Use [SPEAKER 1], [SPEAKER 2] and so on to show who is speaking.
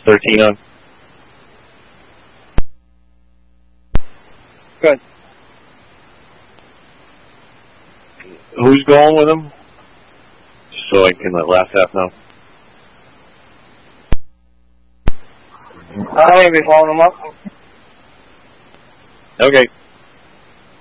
[SPEAKER 1] 13 on.
[SPEAKER 2] Good.
[SPEAKER 1] Who's going with him? So I can let last half know.
[SPEAKER 2] I'm going to be blowing them up.
[SPEAKER 1] Okay.